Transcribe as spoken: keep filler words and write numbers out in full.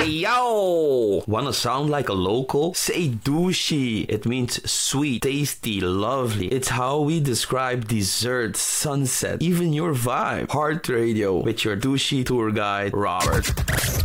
yo! Wanna sound like a local? Say douchey. It means sweet, tasty, lovely. It's how we describe dessert, sunset, even your vibe. Heart Radio with your douchey tour guide, Robert.